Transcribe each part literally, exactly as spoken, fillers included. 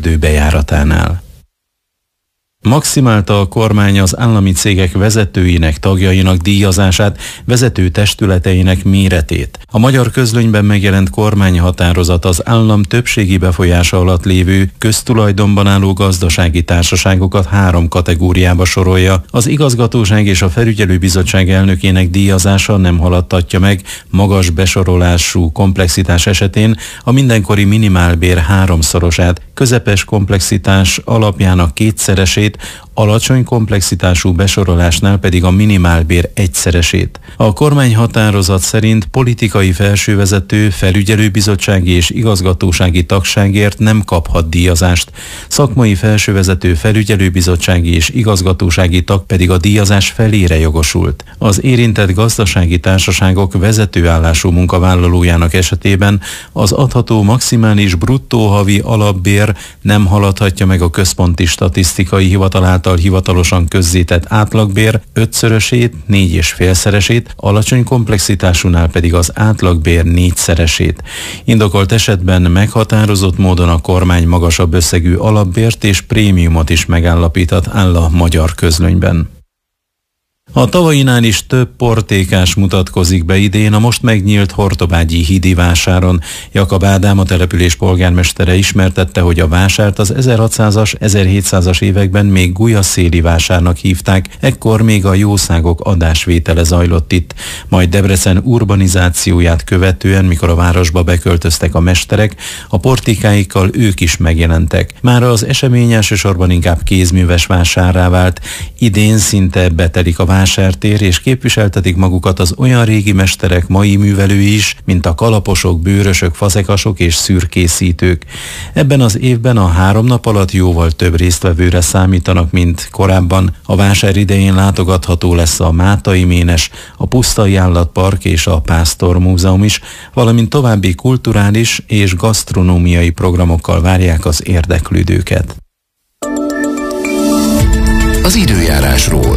erdő bejáratánál. Maximálta a kormány az állami cégek vezetőinek, tagjainak díjazását, vezető testületeinek méretét. A Magyar Közlönyben megjelent kormányhatározat az állam többségi befolyása alatt lévő köztulajdonban álló gazdasági társaságokat három kategóriába sorolja. Az igazgatóság és a felügyelőbizottság elnökének díjazása nem haladtatja meg magas besorolású komplexitás esetén a mindenkori minimálbér háromszorosát, közepes komplexitás alapjának kétszeresét, alacsony komplexitású besorolásnál pedig a minimálbér egyszeresét. A kormányhatározat szerint politikai felsővezető, felügyelőbizottsági és igazgatósági tagságért nem kaphat díjazást. Szakmai felsővezető, felügyelőbizottsági és igazgatósági tag pedig a díjazás felére jogosult. Az érintett gazdasági társaságok vezetőállású munkavállalójának esetében az adható maximális bruttó havi alapbér nem haladhatja meg a Központi Statisztikai Hivatal által hivatalosan közzétett átlagbér ötszörösét, négy és félszeresét, alacsony komplexitásúnál pedig az átlagbér négyszeresét. Indokolt esetben meghatározott módon a kormány magasabb összegű alapbért és prémiumot is megállapíthat, áll a Magyar Közlönyben. A tavainál is több portékás mutatkozik be idén a most megnyílt Hortobágyi hídi vásáron. Jakab Ádám, a település polgármestere ismertette, hogy a vásárt az ezerhatszázas, ezerhétszázas években még Gulyaszéli vásárnak hívták, ekkor még a jószágok adásvétele zajlott itt. Majd Debrecen urbanizációját követően, mikor a városba beköltöztek a mesterek, a portékáikkal ők is megjelentek. Már az esemény elsősorban inkább kézműves vásárrá vált. Idén szinte betelik a vásártér, és képviseltetik magukat az olyan régi mesterek, mai művelői is, mint a kalaposok, bőrösök, fazekasok és szürkészítők. Ebben az évben a három nap alatt jóval több résztvevőre számítanak, mint korábban. A vásár idején látogatható lesz a Mátai Ménes, a Pusztai Állatpark és a Pásztor Múzeum is, valamint további kulturális és gasztronómiai programokkal várják az érdeklődőket. Az időjárásról.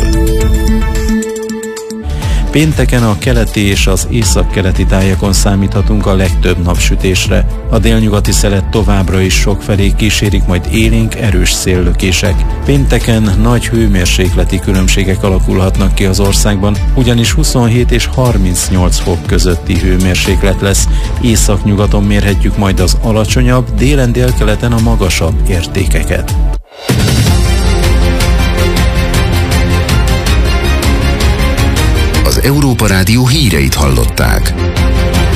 Pénteken a keleti és az északkeleti tájakon számíthatunk a legtöbb napsütésre. A délnyugati szelet továbbra is sokfelé kísérik, majd élénk, erős széllökések. Pénteken nagy hőmérsékleti különbségek alakulhatnak ki az országban, ugyanis huszonhét és harmincnyolc fok közötti hőmérséklet lesz. Északnyugaton mérhetjük majd az alacsonyabb, délen délkeleten a magasabb értékeket. Az Európa Rádió híreit hallották.